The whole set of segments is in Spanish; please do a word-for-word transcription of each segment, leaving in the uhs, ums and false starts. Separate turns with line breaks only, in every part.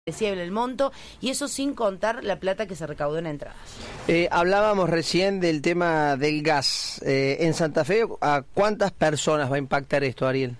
el monto, y eso sin contar la plata que se recaudó en entradas.
Eh, hablábamos recién del tema del gas. Eh, en Santa Fe, ¿a cuántas personas va a impactar esto, Ariel?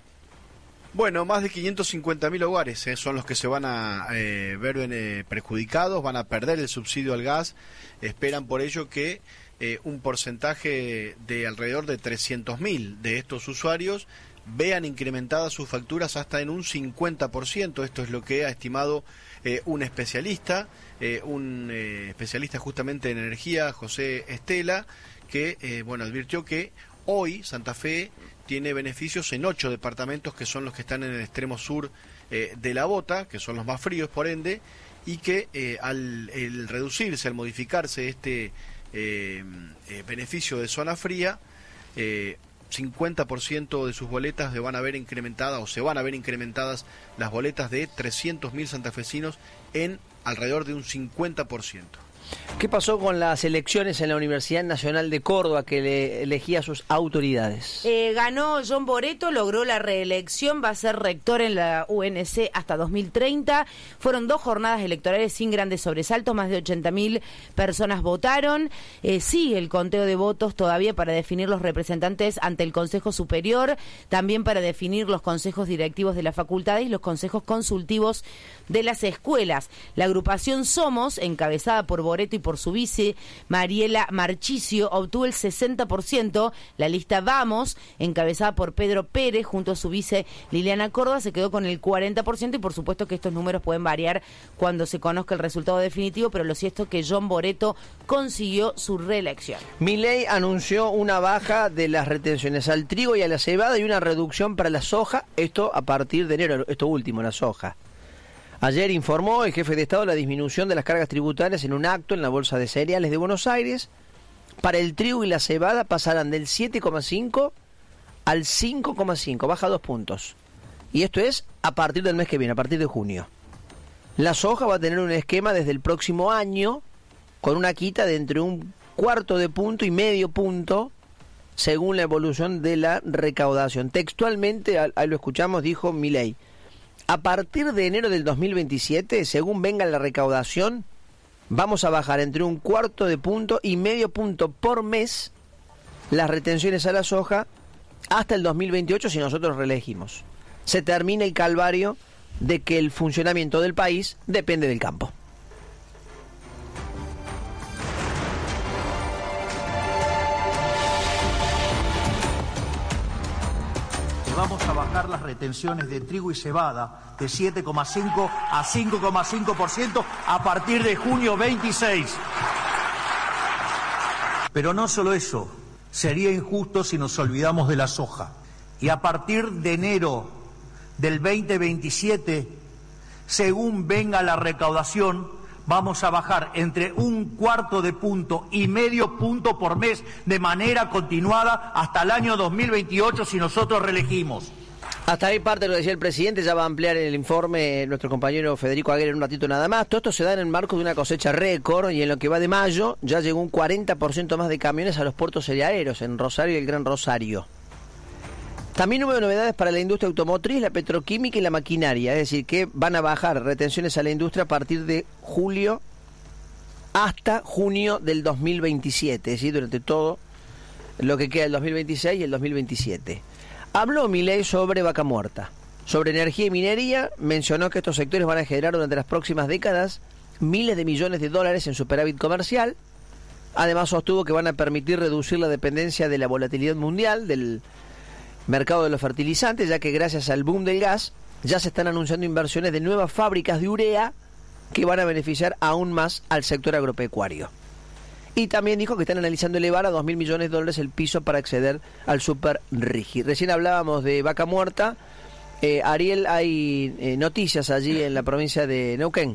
Bueno, más de quinientos cincuenta mil hogares eh, son los que se van a eh, ver eh, perjudicados, van a perder el subsidio al gas. Esperan por ello que eh, un porcentaje de alrededor de trescientos mil de estos usuarios vean incrementadas sus facturas hasta en un cincuenta por ciento. Esto es lo que ha estimado eh, un especialista, eh, un eh, especialista justamente en energía, José Estela, que eh, bueno advirtió que hoy Santa Fe tiene beneficios en ocho departamentos que son los que están en el extremo sur eh, de la bota, que son los más fríos por ende, y que eh, al el reducirse, al modificarse este eh, eh, beneficio de zona fría, eh, cincuenta por ciento de sus boletas van a ver incrementadas o se van a ver incrementadas las boletas de trescientos mil santafesinos en alrededor de un cincuenta por ciento.
¿Qué pasó con las elecciones en la Universidad Nacional de Córdoba que le elegía a sus autoridades?
Eh, ganó John Boretto, logró la reelección, va a ser rector en la U N C hasta dos mil treinta. Fueron dos jornadas electorales sin grandes sobresaltos, más de ochenta mil personas votaron. Eh, sigue el conteo de votos todavía para definir los representantes ante el Consejo Superior, también para definir los consejos directivos de las facultades y los consejos consultivos de las escuelas. La agrupación Somos, encabezada por Boretto y por su vice, Mariela Marchicio, obtuvo el sesenta por ciento. La lista Vamos, encabezada por Pedro Pérez, junto a su vice Liliana Córdoba, se quedó con el cuarenta por ciento, y por supuesto que estos números pueden variar cuando se conozca el resultado definitivo, pero lo cierto es que John Boretto consiguió su reelección.
Milei anunció una baja de las retenciones al trigo y a la cebada y una reducción para la soja, esto a partir de enero, esto último, la soja. Ayer informó el jefe de Estado la disminución de las cargas tributarias en un acto en la Bolsa de Cereales de Buenos Aires. Para el trigo y la cebada pasarán del siete coma cinco al cinco coma cinco, baja dos puntos. Y esto es a partir del mes que viene, a partir de junio. La soja va a tener un esquema desde el próximo año con una quita de entre un cuarto de punto y medio punto según la evolución de la recaudación. Textualmente, ahí lo escuchamos, dijo Milei: a partir de enero del dos mil veintisiete, según venga la recaudación, vamos a bajar entre un cuarto de punto y medio punto por mes las retenciones a la soja hasta el dos mil veintiocho si nosotros reelegimos. Se termina el calvario de que el funcionamiento del país depende del campo.
Vamos a bajar las retenciones de trigo y cebada de siete coma cinco a cinco coma cinco por ciento a partir de junio veintiséis. Pero no solo eso, sería injusto si nos olvidamos de la soja. Y a partir de enero del veinte veintisiete, según venga la recaudación, vamos a bajar entre un cuarto de punto y medio punto por mes de manera continuada hasta el año dos mil veintiocho si nosotros reelegimos.
Hasta ahí parte de lo que decía el presidente, ya va a ampliar el informe nuestro compañero Federico Aguirre en un ratito nada más. Todo esto se da en el marco de una cosecha récord y en lo que va de mayo ya llegó un cuarenta por ciento más de camiones a los puertos cerealeros en Rosario y el Gran Rosario. También hubo novedades para la industria automotriz, la petroquímica y la maquinaria, es decir, que van a bajar retenciones a la industria a partir de julio hasta junio del dos mil veintisiete, es decir, durante todo lo que queda del dos mil veintiséis y el dos mil veintisiete. Habló Milei sobre Vaca Muerta, sobre energía y minería, mencionó que estos sectores van a generar durante las próximas décadas miles de millones de dólares en superávit comercial. Además sostuvo que van a permitir reducir la dependencia de la volatilidad mundial, del mercado de los fertilizantes, ya que gracias al boom del gas ya se están anunciando inversiones de nuevas fábricas de urea que van a beneficiar aún más al sector agropecuario. Y también dijo que están analizando elevar a dos mil millones de dólares el piso para acceder al super rígido. Recién hablábamos de Vaca Muerta. Eh, Ariel, hay eh, noticias allí en la provincia de Neuquén.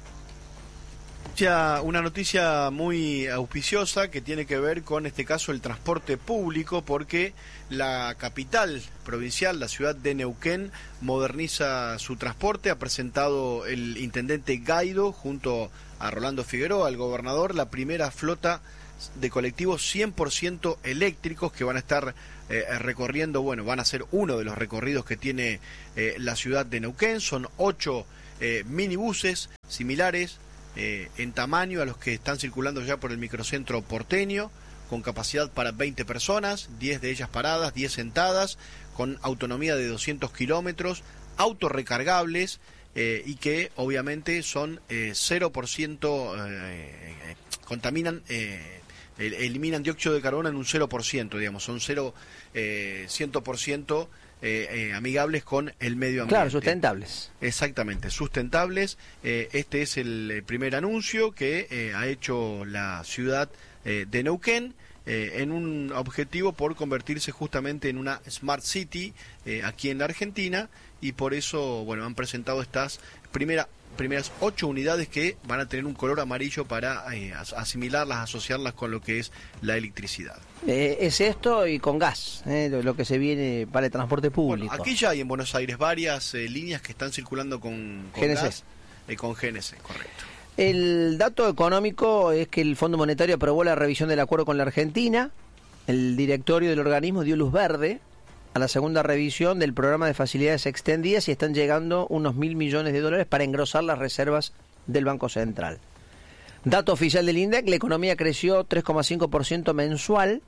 Una noticia muy auspiciosa que tiene que ver con, este caso, el transporte público, porque la capital provincial, la ciudad de Neuquén, moderniza su transporte. Ha presentado el intendente Gaido, junto a Rolando Figueroa, el gobernador, la primera flota de colectivos cien por ciento eléctricos que van a estar eh, recorriendo, bueno, van a ser uno de los recorridos que tiene eh, la ciudad de Neuquén. Son ocho eh, minibuses similares eh, en tamaño a los que están circulando ya por el microcentro porteño, con capacidad para veinte personas, diez de ellas paradas, diez sentadas, con autonomía de doscientos kilómetros, autorrecargables eh, y que obviamente son eh, cero por ciento, eh, eh, contaminan, eh, eliminan dióxido de carbono en un cero por ciento, digamos, son cero, eh, cien por ciento eh, eh, amigables con el medio ambiente.
Claro, sustentables.
Exactamente, sustentables. Eh, este es el primer anuncio que eh, ha hecho la ciudad eh, de Neuquén, eh, en un objetivo por convertirse justamente en una Smart City eh, aquí en la Argentina, y por eso, bueno, han presentado estas primeras primeras ocho unidades que van a tener un color amarillo para eh, asimilarlas, asociarlas con lo que es la electricidad.
Eh, es esto y con gas, eh, lo, lo que se viene para el transporte público.
Bueno, aquí ya hay en Buenos Aires varias eh, líneas que están circulando con, con
G N C.
gas, eh, con G N C, correcto.
El dato económico es que el Fondo Monetario aprobó la revisión del acuerdo con la Argentina. El directorio del organismo dio luz verde a la segunda revisión del programa de facilidades extendidas y están llegando unos mil millones de dólares para engrosar las reservas del Banco Central. Dato oficial del INDEC, la economía creció tres coma cinco por ciento mensual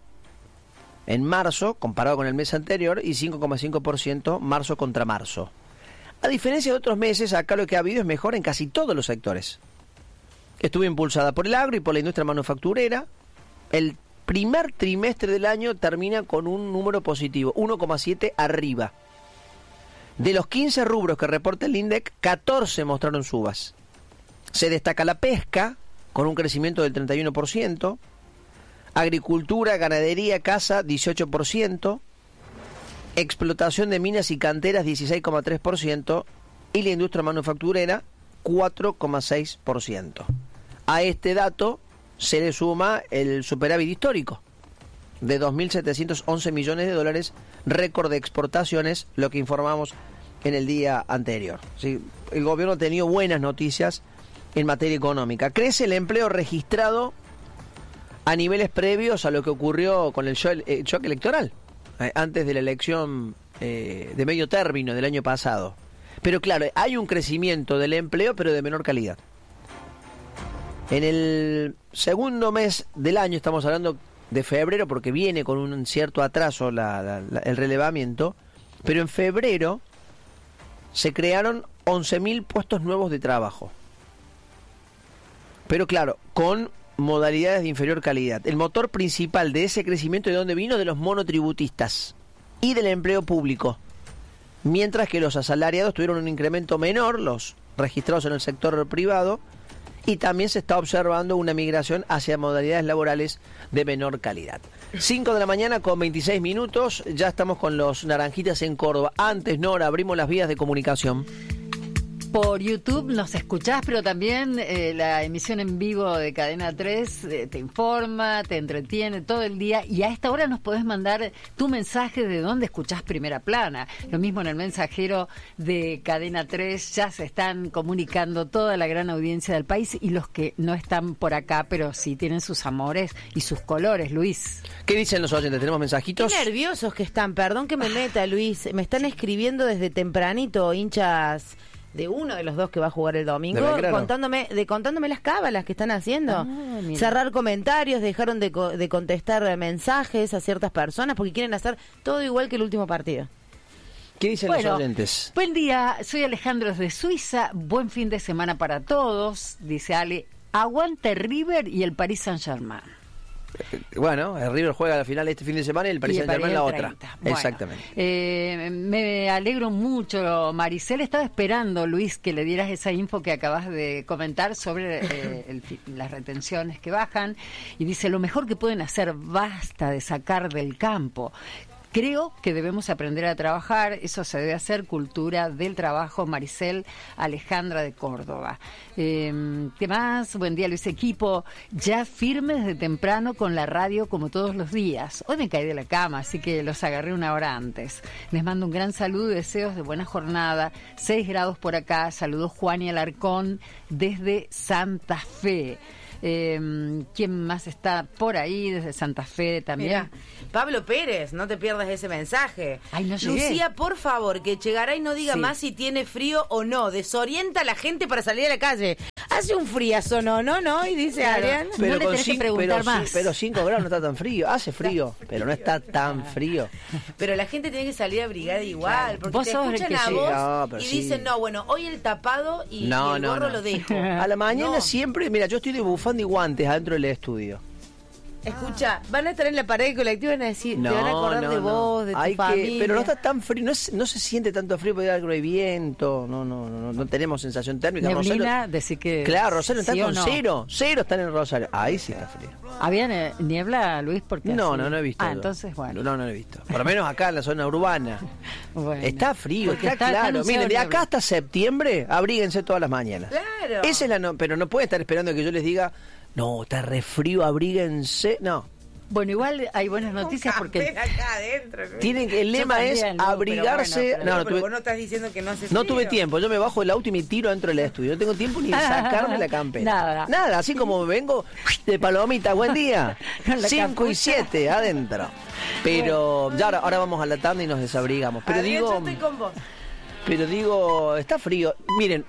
en marzo, comparado con el mes anterior, y cinco coma cinco por ciento marzo contra marzo. A diferencia de otros meses, acá lo que ha habido es mejora en casi todos los sectores. Estuvo impulsada por el agro y por la industria manufacturera. El primer trimestre del año termina con un número positivo, uno coma siete arriba. De los quince rubros que reporta el INDEC, catorce mostraron subas. Se destaca la pesca, con un crecimiento del treinta y uno por ciento, agricultura, ganadería, caza, dieciocho por ciento, explotación de minas y canteras, dieciséis coma tres por ciento, y la industria manufacturera, cuatro coma seis por ciento. A este dato se le suma el superávit histórico de dos mil setecientos once millones de dólares, récord de exportaciones, lo que informamos en el día anterior. ¿Sí? El gobierno ha tenido buenas noticias en materia económica. Crece el empleo registrado a niveles previos a lo que ocurrió con el shock, el shock electoral, eh, antes de la elección eh, de medio término del año pasado. Pero claro, hay un crecimiento del empleo, pero de menor calidad. En el segundo mes del año, estamos hablando de febrero, porque viene con un cierto atraso la, la, la, el relevamiento, pero en febrero se crearon once mil puestos nuevos de trabajo. Pero claro, con modalidades de inferior calidad. El motor principal de ese crecimiento, ¿de dónde vino? De los monotributistas y del empleo público. Mientras que los asalariados tuvieron un incremento menor, los registrados en el sector privado, y también se está observando una migración hacia modalidades laborales de menor calidad. cinco de la mañana con veintiséis minutos, ya estamos con los Naranjitas en Córdoba. Antes, Nora, abrimos las vías de comunicación.
Por YouTube nos escuchás, pero también eh, la emisión en vivo de Cadena tres eh, te informa, te entretiene todo el día, y a esta hora nos podés mandar tu mensaje de dónde escuchás Primera Plana. Lo mismo en el mensajero de Cadena tres, ya se están comunicando toda la gran audiencia del país y los que no están por acá, pero sí tienen sus amores y sus colores, Luis.
¿Qué dicen los oyentes? ¿Tenemos mensajitos?
Qué nerviosos que están, perdón que me meta, Luis. Me están escribiendo desde tempranito, hinchas de uno de los dos que va a jugar el domingo,
de
contándome de contándome las cábalas que están haciendo.
Ah,
cerrar comentarios, dejaron de, co de contestar mensajes a ciertas personas porque quieren hacer todo igual que el último partido.
¿Qué dicen
bueno,
los oyentes?
Buen día, soy Alejandro de Suiza, buen fin de semana para todos, dice Ale. Aguante River y el Paris Saint-Germain.
Bueno, el River juega la final este fin de semana y el Paris Saint-Germain la otra.
Bueno,
exactamente.
Eh, me alegro mucho, Maricel. Estaba esperando, Luis, que le dieras esa info que acabas de comentar sobre eh, el, las retenciones que bajan. Y dice, lo mejor que pueden hacer, basta de sacar del campo. Creo que debemos aprender a trabajar, eso se debe hacer, cultura del trabajo. Maricel Alejandra de Córdoba. Eh, ¿Qué más? Buen día, Luis Equipo. Ya firme desde temprano con la radio como todos los días. Hoy me caí de la cama, así que los agarré una hora antes. Les mando un gran saludo y deseos de buena jornada. Seis grados por acá. Saludos Juan y Alarcón desde Santa Fe. Eh, ¿Quién más está por ahí desde Santa Fe también?
Mirá, Pablo Pérez, no te pierdas ese mensaje.
Ay, no llegué.
Lucía, por favor, que Chegaray no diga
Sí.
más si tiene frío o no. Desorienta a la gente para salir a la calle. Hace un friazo, ¿no? ¿No? ¿No? Y dice
Claro.
Adrián.
No le tenés que
cinco-
preguntar
pero,
más.
sí, pero cinco grados no está tan frío. Hace frío, pero no está tan frío.
Pero la gente tiene que salir abrigada igual, porque
Vos
te
sos el
escuchan
que
a
sí.
vos
No, pero
y
sí.
dicen, no, bueno, hoy el tapado y,
No,
y el
no,
gorro
no.
lo dejo.
A la mañana
No.
siempre, mira, yo estoy de bufanda y guantes adentro del estudio.
Escucha, van a estar en la pared colectiva y van a decir, te van a acordar de vos, de tu
Hay que-
familia.
pero no está tan frío, no, es- no se siente tanto frío porque hay viento, no, no, no, no tenemos sensación térmica.
Neblina,
Rosario-
decir que...
Claro, Rosario está
sí o
con
no.
cero, cero están en Rosario. Ahí sí está frío.
¿Había ne- niebla, Luis? Porque
No,
así-
no, no he visto.
Ah, entonces, bueno.
No, no he visto. Por lo menos acá en la zona urbana.
Bueno.
Está frío,
Porque
está,
está- está
claro.
anunciado
Miren, de acá
niebla.
hasta septiembre, abríguense todas las mañanas.
Claro.
Esa es la no, pero no puede estar esperando que yo les diga, no, está re frío, abríguense. No.
Bueno, igual hay buenas noticias porque...
Ven acá adentro. ¿no?
Tienen que, el
Yo
lema es
también, Lu, pero
abrigarse.
bueno, pero-
no, no,
pero
tuve,
vos no estás diciendo que no hace
no
frío.
tuve tiempo. Yo me bajo del auto y me tiro dentro del estudio. No tengo tiempo ni de sacarme la campera.
Nada.
Nada, así como vengo de palomita. Buen día.
Con la
Cinco y
capucha.
siete adentro. Pero ya ahora, ahora vamos a la tanda y nos desabrigamos. Pero
Adrián,
digo,
yo estoy con vos.
pero digo, está frío. Miren,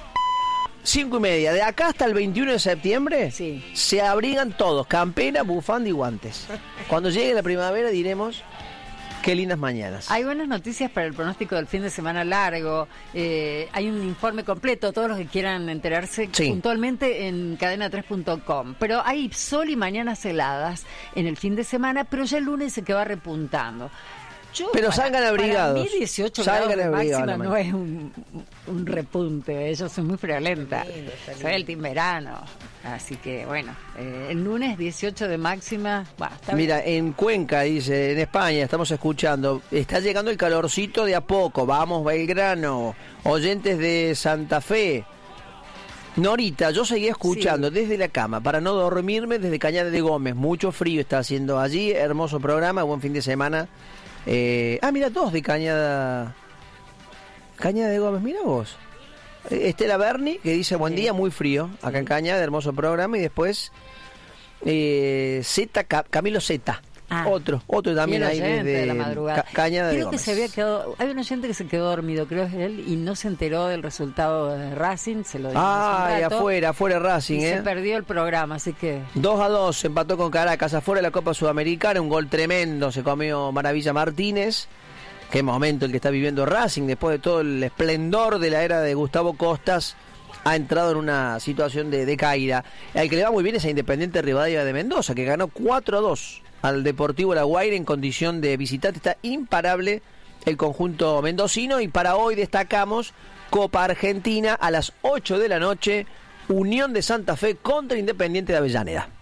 cinco y media. De acá hasta el veintiuno de septiembre
Sí.
se abrigan todos. Campera, bufanda y guantes. Cuando llegue la primavera diremos qué lindas mañanas.
Hay buenas noticias para el pronóstico del fin de semana largo. Eh, hay un informe completo, todos los que quieran enterarse
Sí.
puntualmente en cadena tres punto com. Pero hay sol y mañanas heladas en el fin de semana, pero ya el lunes se que va repuntando. Yo,
Pero
para-
salgan abrigados.
Para mí dieciocho
Salgan
grados de
abrigados a
máxima
la
no
mañana.
es un, un repunte. Yo soy muy friolenta.
lindo, está
Soy el team verano. Así que bueno, eh, el lunes dieciocho de máxima. Bah, está bien.
Mira, en Cuenca, dice, en España, estamos escuchando, está llegando el calorcito de a poco, vamos Belgrano, oyentes de Santa Fe. Norita, yo seguía escuchando
Sí.
desde la cama, para no dormirme, desde Cañada de Gómez, mucho frío está haciendo allí, hermoso programa, buen fin de semana. Eh, ah, mira, dos de Cañada, Cañada de Gómez, mira vos. Eh, Estela Berni, que dice, buen
Sí.
día, muy frío, acá en Cañada, hermoso programa, y después... Eh, Z, Ca- Camilo Z,
Ah.
otro, otro también
Fiel
ahí
oyente
desde
de la madrugada.
Ca- Cañada de
Creo que
Gómez.
se había quedado, hay un oyente que se quedó dormido, creo es él, y no se enteró del resultado de Racing, se lo dijimos
Ay,
un rato,
afuera, afuera Racing,
y
eh.
se perdió el programa, así que
dos a dos, empató con Caracas, afuera de la Copa Sudamericana, un gol tremendo, se comió Maravilla Martínez. Qué momento el que está viviendo Racing, después de todo el esplendor de la era de Gustavo Costas, ha entrado en una situación de, de caída. Al que le va muy bien es a Independiente Rivadavia de Mendoza, que ganó cuatro a dos al Deportivo La Guaira en condición de visitante. Está imparable el conjunto mendocino. Y para hoy destacamos Copa Argentina a las ocho de la noche, Unión de Santa Fe contra Independiente de Avellaneda.